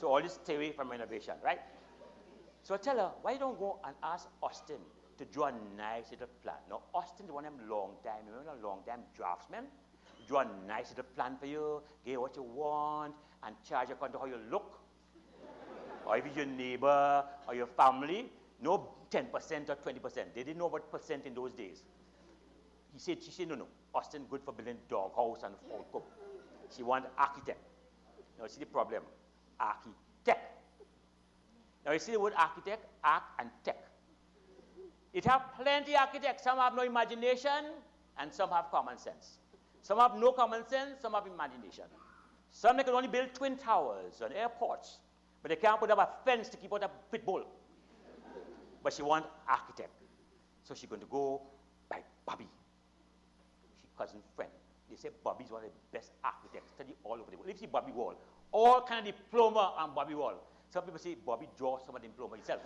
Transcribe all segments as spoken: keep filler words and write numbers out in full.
So all this stay away from renovation, right? So I tell her, why don't go and ask Austin to draw a nice little plan? Now, Austin is one of them long time, you know, long time draftsman. Draw a nice little plan for you, get what you want, and charge according to how you look. Or if it's your neighbor or your family, no ten percent or twenty percent. They didn't know what percent in those days. He said, she said, no, no, Austin good for building doghouse and old cook. She want architect. Now, see the problem, architect. Now, you see the word architect, arch and tech. It have plenty of architects. Some have no imagination, and some have common sense. Some have no common sense, some have imagination. Some they can only build twin towers and airports, but they can't put up a fence to keep out a pit bull. But she want architect. So she's going to go by Bobby, she cousin friend. They say Bobby's one of the best architects, study all over the world. If you see Bobby Wall, all kind of diploma on Bobby Wall. Some people say Bobby draws some of the diploma himself.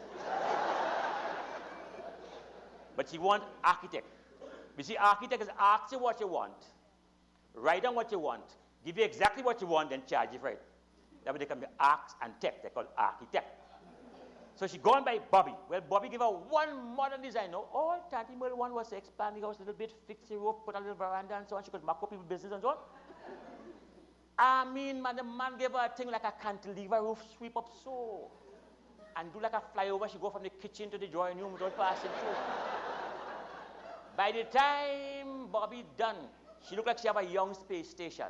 But she want architect. You see, architect is ask you what you want, write down what you want, give you exactly what you want, then charge you for it. That way they can be archs and tech. They're called architect. So she gone by Bobby. Well, Bobby gave her one modern design. Now, all Tanti Merle one was to expand the house a little bit, fix the roof, put a little veranda and so on. She could mark up people's business and so on. I mean, man, the man gave her a thing like a cantilever roof, sweep up so. And do like a flyover. She go from the kitchen to the drawing room without passing through. By the time Bobby done, she looked like she have a young space station.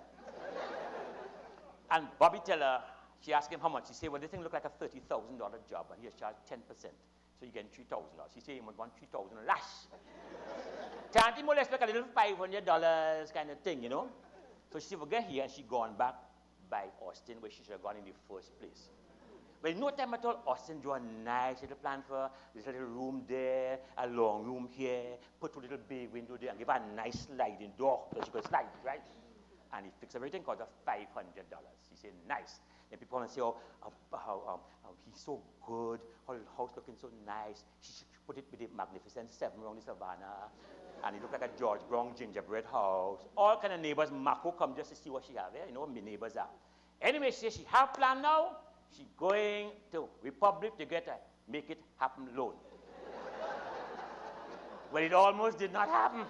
And Bobby tell her, she asked him how much. He said, well, this thing look like a thirty thousand dollars job, and he has charged ten percent. So you get three thousand dollars. She said, he would want three thousand dollars lash. Tanti more or less like a little five hundred dollars kind of thing, you know. So she forget here, and she gone back by Austin, where she should have gone in the first place. But in no time at all, Austin drew a nice little plan for her. There's a little room there, a long room here, put a little bay window there, and give her a nice sliding door so she could slide, right? And he fixed everything, cost her five hundred dollars. He said, nice. Then people want to say, oh, how, how, um, how he's so good, how the house looking so nice. She should put it with the magnificent seven around the savannah. And it looked like a George Brown gingerbread house. All kind of neighbors, Mako come just to see what she have there. You know what my neighbors are. Anyway, she says she have plan now. She's going to Republic to get a make it happen loan. But it almost did not happen.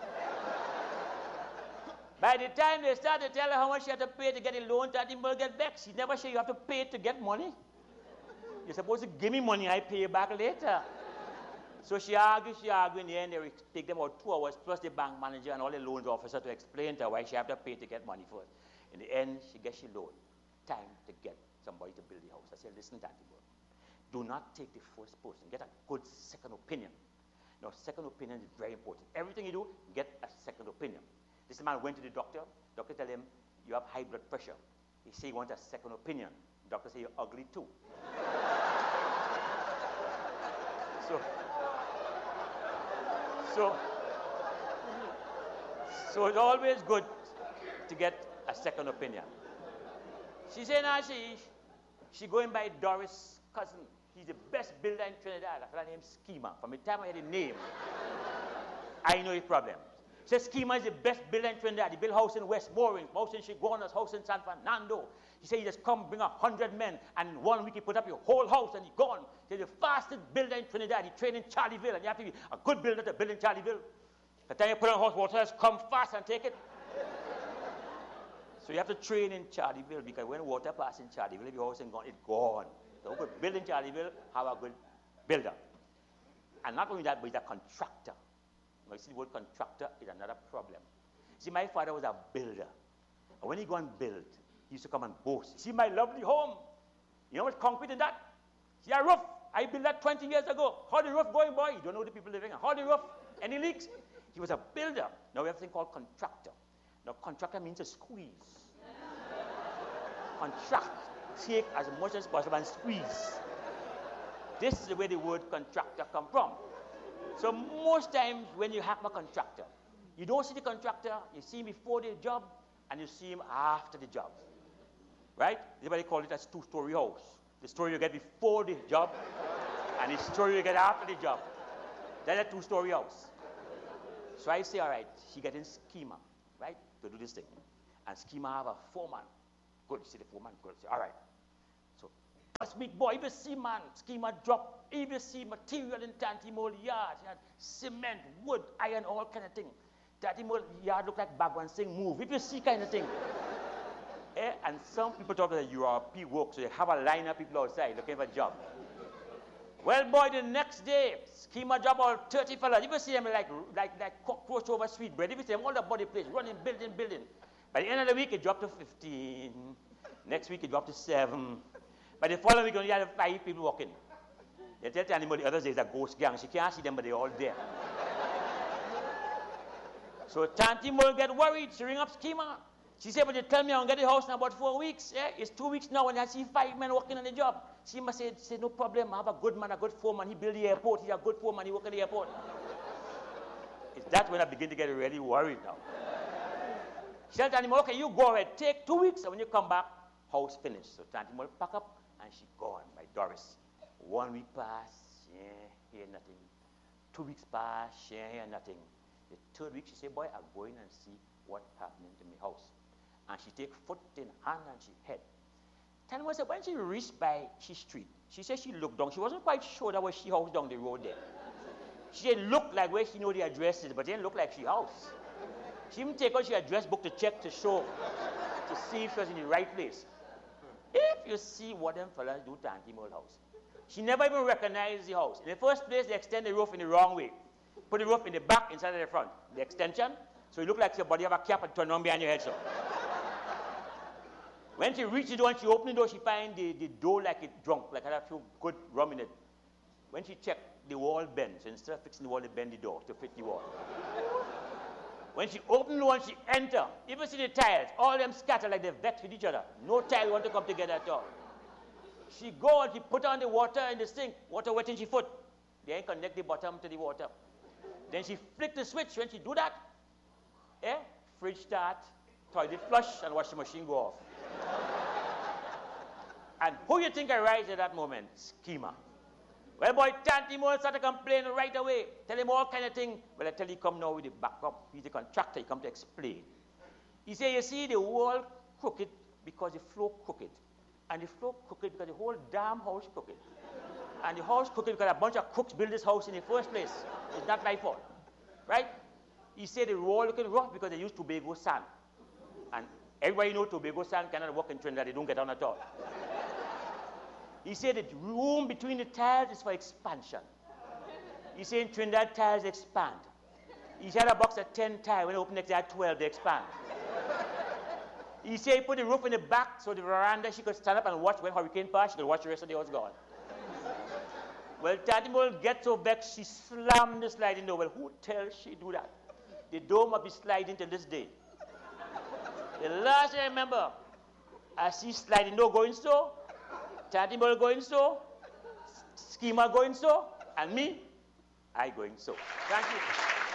By the time they started to tell her how much she had to pay to get a loan, Tanti Merle get back. She never said you have to pay to get money. You're supposed to give me money, I pay you back later. So she argued, she argued. In the end, they take them about two hours, plus the bank manager and all the loans officer to explain to her why she have to pay to get money first. In the end, she gets she loan. Time to get somebody to build the house. I said, listen, Tanti Merle, do not take the first person. Get a good second opinion. Now, second opinion is very important. Everything you do, get a second opinion. This man went to the doctor. Doctor tell him, you have high blood pressure. He say he wants a second opinion. Doctor say, you're ugly too. so, so, so it's always good to get a second opinion. She said, now she, she going by Doris' cousin. He's the best builder in Trinidad. A fellow named Schema. From the time I had a name, I know his problem. Says Schema is the best builder in Trinidad. He built house in West Mooring, house in Chigonas, house in San Fernando. He said he just come bring a hundred men, and one week he put up your whole house and he gone. He's the fastest builder in Trinidad. He trained in Charlieville, and you have to be a good builder to build in Charlieville. The time you put on house, water has come fast and take it. So you have to train in Charlieville, because when water passes in Charlieville, if your house is gone, it's gone. So good build in Charlieville, have a good builder. And not only that, but he's a contractor. You see, the word contractor is another problem. See, my father was a builder. And when he go and build, he used to come and boast. See my lovely home. You know what's concrete in that? See a roof. I built that twenty years ago. How the roof going, boy? You don't know the people living. How the roof? Any leaks? He was a builder. Now we have a thing called contractor. Now contractor means to squeeze. Contract. Take as much as possible and squeeze. This is the way the word contractor come from. So most times when you have a contractor, you don't see the contractor, you see him before the job, and you see him after the job. Right? Everybody call it a two-story house. The story you get before the job, and the story you get after the job. That's a two-story house. So I say, all right, she getting Schema, right, to do this thing. And Schema have a foreman. Good, you see the foreman, good. Say, all right. So first Smith boy, if you see man, schema drop, if you see material in Tanty Mole yard, she had cement, wood, iron, all kind of thing. Tanty Mole yard look like Bagwan Singh move, if you see kind of thing. eh? And some people talk that you are P work, so you have a line of people outside looking for a job. Well, boy, the next day, schema job all thirty fellas. If you see them like, like, like cockroach over sweet bread, if you see them all the body place, running, building, building. By the end of the week, it dropped to fifteen. Next week, it dropped to seven. By the following week, only had five people walking. They tell the animal the other day it's a ghost gang. She can't see them, but they're all there. So Tanty Mole get worried. She ring up schema. She said, but you tell me I'll get the house in about four weeks. Yeah? It's two weeks now when I see five men working on the job. She must say, say, no problem. I have a good man, a good foreman. He built the airport. He's a good foreman. He work at the airport. It's that when I begin to get really worried now. She tell Tanty Mole, okay, you go ahead. Take two weeks, and when you come back, house finished. So Tanty Mole pack up, and she gone by Doris. One week passed, she ain't hear nothing. Two weeks passed, she ain't hear nothing. The third week, she said, boy, I'm going and see what happening to my house. And she take foot in hand and she head. Tanty Mole said, when she reached by she street, she said she looked down. She wasn't quite sure that was she house down the road there. She didn't look like where she know the address is, but it didn't look like she house. She even take out she address book to check to show, to see if she was in the right place. If you see what them fellas do to Tanty Mole house, she never even recognized the house. In the first place, they extend the roof in the wrong way. Put the roof in the back instead of the front. The extension, so you look like your body have a cap and turn on behind your head. So. When she reached the door and she opened the door, she find the, the door like it drunk, like it had a few good rum in it. When she checked, the wall bent. So instead of fixing the wall, they bend the door to fit the wall. When she opened the door and she entered, even see the tiles, all them scattered like they vexed with each other. No tile want to come together at all. She go and she put on the water in the sink, water wet in she foot. They ain't connect the bottom to the water. Then she flick the switch. When she do that, eh, fridge start, toilet flush, and washing machine go off. And who you think arrives at that moment? Schema. Well, boy, Tanty Mole started complaining right away. Tell him all kind of thing. Well, I tell you, come now with the backup. He's the contractor. He come to explain. He say, you see, the wall crooked because the floor crooked. And the floor crooked because the whole damn house crooked. And the house crooked because a bunch of crooks built this house in the first place. It's not my fault. Right? He said the wall looking rough because they used Tobago sand. And everybody knows Tobago sand cannot work in Trinidad. They don't get on at all. He said the room between the tiles is for expansion. He said in Trinidad, tiles expand. He had a box of ten tiles. When they open next, they had twelve, they expand. He said he put the roof in the back so the veranda, she could stand up and watch when hurricane passed. She could watch the rest of the house gone. Well, Tanty Mole gets so vexed, she slammed the sliding door. Well, who tells she do that? The door must be sliding to this day. The last thing I remember, I see sliding door going so, Tanty Mole going so, schema going so, and me, I going so. Thank you.